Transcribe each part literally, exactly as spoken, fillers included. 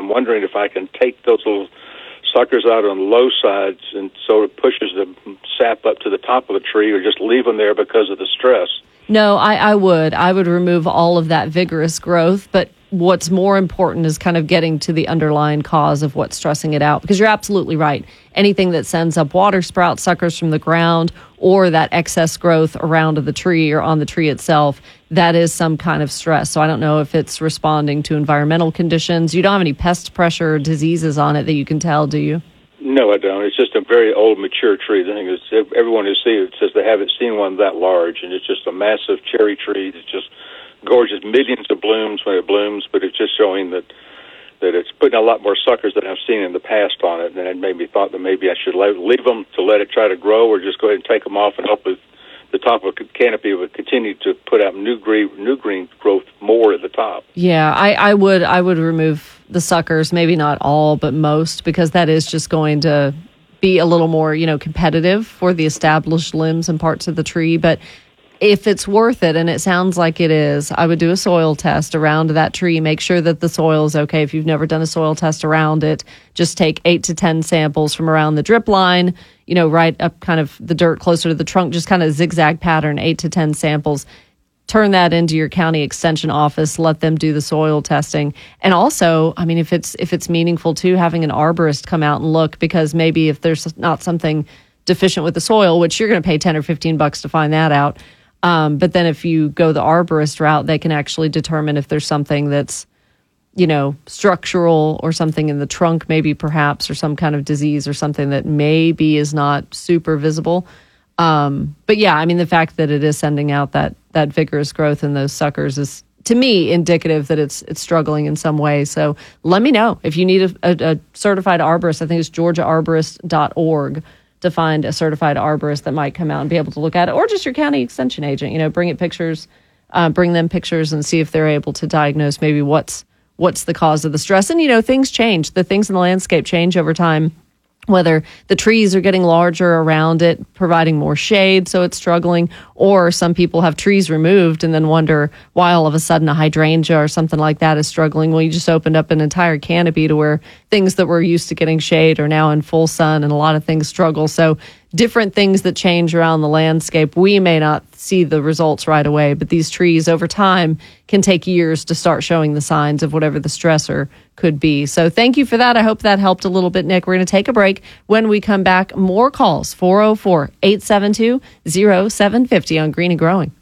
wondering if I can take those little suckers out on the low sides, and so it pushes the sap up to the top of the tree, or just leave them there because of the stress. No, I, I would. I would remove all of that vigorous growth, but what's more important is kind of getting to the underlying cause of what's stressing it out, because you're absolutely right. Anything that sends up water sprout suckers from the ground, or that excess growth around the tree or on the tree itself, that is some kind of stress. So I don't know if it's responding to environmental conditions. You don't have any pest pressure or diseases on it that you can tell, do you? No, I don't. It's just a very old, mature tree. The thing is, everyone who sees it says they haven't seen one that large, and it's just a massive cherry tree. It's just gorgeous, millions of blooms when it blooms, but it's just showing that that it's putting a lot more suckers than I've seen in the past on it, and it made me thought that maybe I should leave them to let it try to grow, or just go ahead and take them off and hope that the top of the canopy would continue to put out new green, new green growth more at the top. Yeah, I, I would I would remove the suckers, maybe not all, but most, because that is just going to be a little more, you know, competitive for the established limbs and parts of the tree. But if it's worth it, and it sounds like it is, I would do a soil test around that tree. Make sure that the soil is okay. If you've never done a soil test around it, just take eight to ten samples from around the drip line, you know, right up kind of the dirt closer to the trunk, just kind of zigzag pattern, eight to ten samples. Turn that into your county extension office, let them do the soil testing. And also, I mean, if it's if it's meaningful too, having an arborist come out and look, because maybe if there's not something deficient with the soil, which you're going to pay ten or fifteen bucks to find that out. Um, but then if you go the arborist route, they can actually determine if there's something that's, you know, structural, or something in the trunk, maybe perhaps, or some kind of disease or something that maybe is not super visible. Um, but yeah, I mean, the fact that it is sending out that that vigorous growth in those suckers is, to me, indicative that it's it's struggling in some way. So let me know if you need a, a, a certified arborist. I think it's georgia arborist dot org to find a certified arborist that might come out and be able to look at it, or just your county extension agent. You know, bring it pictures, uh, bring them pictures, and see if they're able to diagnose maybe what's what's the cause of the stress. And you know, things change. The things in the landscape change over time. Whether the trees are getting larger around it, providing more shade, so it's struggling, or some people have trees removed and then wonder why all of a sudden a hydrangea or something like that is struggling. Well, you just opened up an entire canopy to where things that were used to getting shade are now in full sun, and a lot of things struggle. So different things that change around the landscape, we may not see the results right away, but these trees over time can take years to start showing the signs of whatever the stressor could be. So thank you for that. I hope that helped a little bit, Nick. We're going to take a break. When we come back, more calls, four oh four, eight seven two, oh seven five oh on Green and Growing.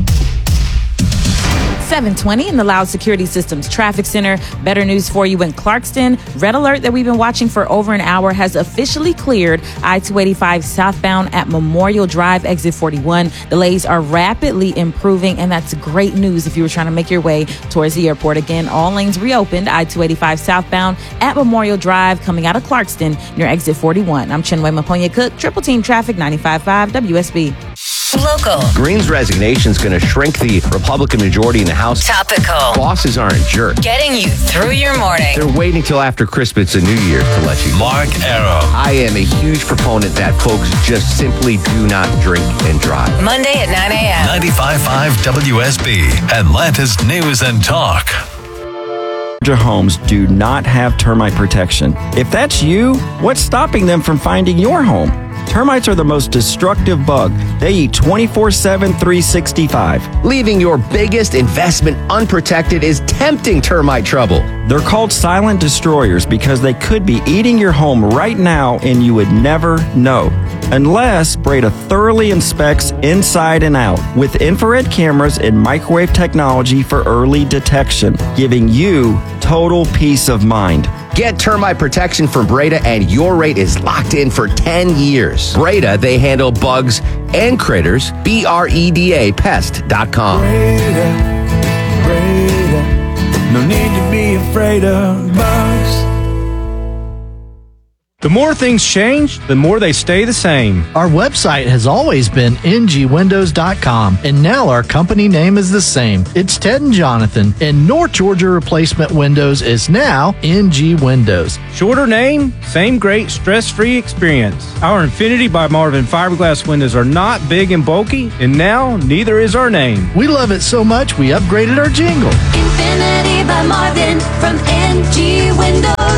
seven twenty in the Loud Security Systems Traffic Center. Better news for you in Clarkston. Red alert that we've been watching for over an hour has officially cleared I two eighty-five southbound at Memorial Drive, exit forty-one. Delays are rapidly improving, and that's great news if you were trying to make your way towards the airport. Again, all lanes reopened. I two eighty-five southbound at Memorial Drive, coming out of Clarkston near exit forty-one. I'm Chinwe Maponya-Cook, Triple Team Traffic, ninety-five point five W S B. Local. Green's resignation is going to shrink the Republican majority in the House. Topical. Bosses aren't jerks. Getting you through your morning. They're waiting till after Christmas and New Year's to let you go. Mark Arrow. I am a huge proponent that folks just simply do not drink and drive. Monday at nine a.m. ninety-five point five W S B. Atlanta's News and Talk. Homes do not have termite protection. If that's you, what's stopping them from finding your home? Termites are the most destructive bug. They eat twenty-four seven, three sixty-five. Leaving your biggest investment unprotected is tempting termite trouble. They're called silent destroyers because they could be eating your home right now and you would never know. Unless Breda thoroughly inspects inside and out with infrared cameras and microwave technology for early detection, giving you total peace of mind. Get termite protection from Breda and your rate is locked in for ten years. Breda, they handle bugs and critters. B R E D A pest dot com. Breda, Breda, no need to be afraid of bugs. The more things change, the more they stay the same. Our website has always been N G windows dot com, and now our company name is the same. It's Ted and Jonathan, and North Georgia Replacement Windows is now N G Windows. Shorter name, same great stress-free experience. Our Infinity by Marvin fiberglass windows are not big and bulky, and now neither is our name. We love it so much we upgraded our jingle. Infinity by Marvin from N G Windows.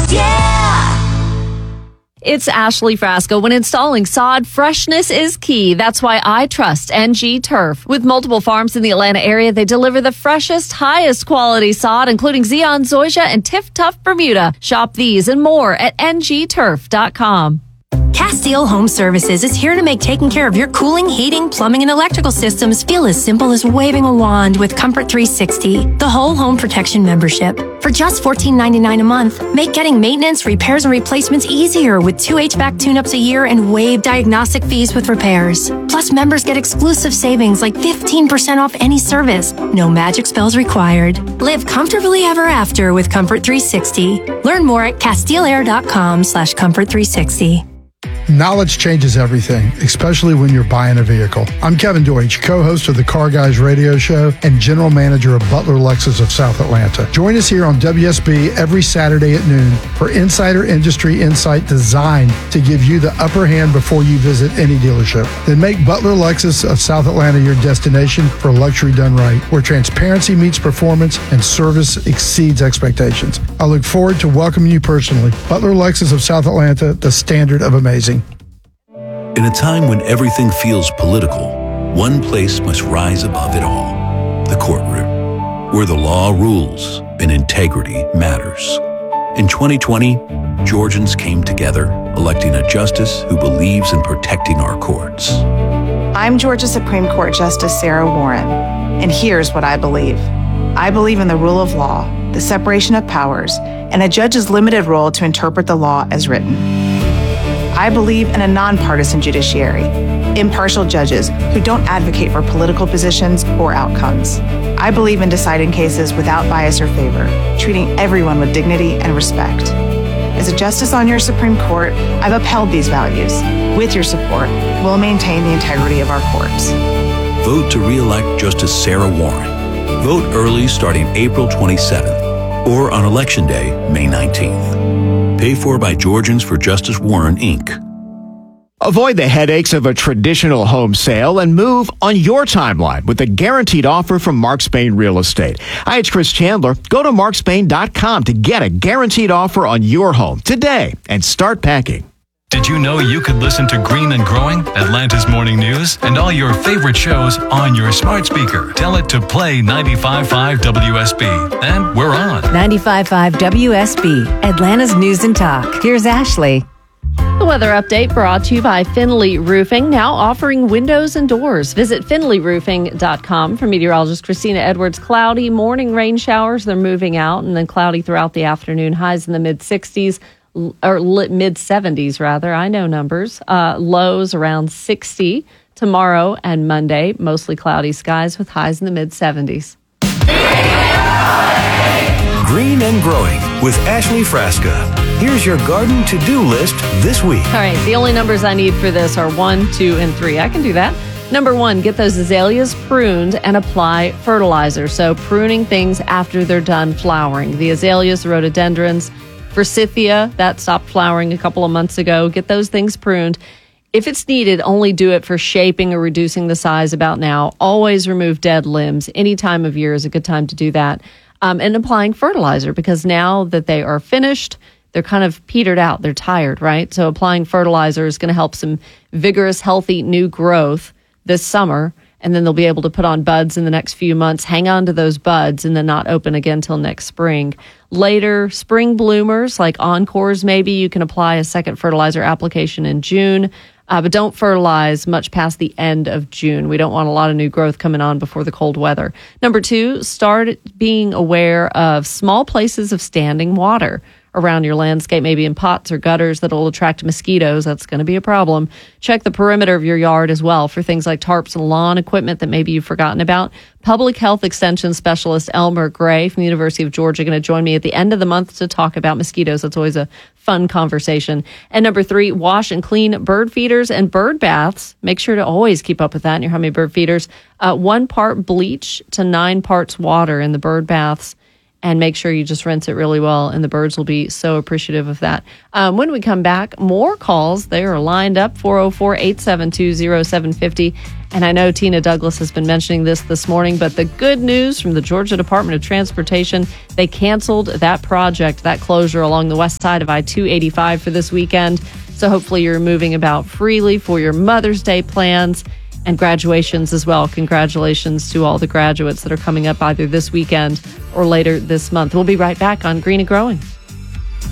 it's Ashley Frasco. When installing sod, freshness is key. That's why I trust N G Turf. With multiple farms in the Atlanta area, they deliver the freshest, highest quality sod, including Zeon Zoysia and Tiff Tough Bermuda. Shop these and more at N G turf dot com. Castile Home Services is here to make taking care of your cooling, heating, plumbing, and electrical systems feel as simple as waving a wand with Comfort three sixty, the whole home protection membership. For just fourteen ninety-nine a month, make getting maintenance, repairs, and replacements easier with two H V A C tune-ups a year and waive diagnostic fees with repairs. Plus, members get exclusive savings like fifteen percent off any service. No magic spells required. Live comfortably ever after with Comfort three sixty. Learn more at castileair.com slash comfort 360. Knowledge changes everything, especially when you're buying a vehicle. I'm Kevin Deutsch, co-host of the Car Guys radio show and general manager of Butler Lexus of South Atlanta. Join us here on W S B every Saturday at noon for insider industry insight designed to give you the upper hand before you visit any dealership. Then make Butler Lexus of South Atlanta your destination for luxury done right, where transparency meets performance and service exceeds expectations. I look forward to welcoming you personally. Butler Lexus of South Atlanta, the standard of amazing. In a time when everything feels political, one place must rise above it all: the courtroom, where the law rules and integrity matters. In twenty twenty, Georgians came together, electing a justice who believes in protecting our courts. I'm Georgia Supreme Court Justice Sarah Warren, and here's what I believe. I believe in the rule of law, the separation of powers, and a judge's limited role to interpret the law as written. I believe in a nonpartisan judiciary, impartial judges who don't advocate for political positions or outcomes. I believe in deciding cases without bias or favor, treating everyone with dignity and respect. As a justice on your Supreme Court, I've upheld these values. With your support, we'll maintain the integrity of our courts. Vote to re-elect Justice Sarah Warren. Vote early starting April twenty-seventh or on Election Day, May nineteenth. Paid for by Georgians for Justice Warren, Incorporated. Avoid the headaches of a traditional home sale and move on your timeline with a guaranteed offer from Mark Spain Real Estate. Hi, it's Chris Chandler. Go to mark spain dot com to get a guaranteed offer on your home today and start packing. Did you know you could listen to Green and Growing, Atlanta's morning news, and all your favorite shows on your smart speaker? Tell it to play ninety-five point five W S B. And we're on. ninety-five point five W S B, Atlanta's News and Talk. Here's Ashley. The weather update brought to you by Finley Roofing, now offering windows and doors. Visit finley roofing dot com. For meteorologist Christina Edwards, cloudy morning rain showers. They're moving out, and then cloudy throughout the afternoon. Highs in the mid-sixties. Or mid seventies, rather. I know numbers. Uh, lows around sixty tomorrow and Monday. Mostly cloudy skies with highs in the mid seventies. Green and Growing with Ashley Frasca. Here's your garden to-do list this week. All right, the only numbers I need for this are one, two, and three. I can do that. Number one, get those azaleas pruned and apply fertilizer. So pruning things after they're done flowering. The azaleas, the rhododendrons, forsythia, that stopped flowering a couple of months ago. Get those things pruned. If it's needed, only do it for shaping or reducing the size about now. Always remove dead limbs. Any time of year is a good time to do that. Um, and applying fertilizer, because now that they are finished, they're kind of petered out. They're tired, right? So applying fertilizer is going to help some vigorous, healthy new growth this summer. And then they'll be able to put on buds in the next few months, hang on to those buds, and then not open again till next spring. Later, spring bloomers, like encores maybe, you can apply a second fertilizer application in June. Uh, but don't fertilize much past the end of June. We don't want a lot of new growth coming on before the cold weather. Number two, start being aware of small places of standing water around your landscape, maybe in pots or gutters that will attract mosquitoes. That's going to be a problem. Check the perimeter of your yard as well for things like tarps and lawn equipment that maybe you've forgotten about. Public Health Extension Specialist Elmer Gray from the University of Georgia going to join me at the end of the month to talk about mosquitoes. That's always a fun conversation. And number three, wash and clean bird feeders and bird baths. Make sure to always keep up with that in your hummingbird feeders. Uh, one part bleach to nine parts water in the bird baths. And make sure you just rinse it really well, and the birds will be so appreciative of that. Um, when we come back, more calls. They are lined up, four oh four, eight seven two, oh seven five oh. And I know Tina Douglas has been mentioning this this morning, but the good news from the Georgia Department of Transportation, they canceled that project, that closure along the west side of I two eighty-five for this weekend. So hopefully you're moving about freely for your Mother's Day plans and graduations as well. Congratulations to all the graduates that are coming up either this weekend or later this month. We'll be right back on Green and Growing.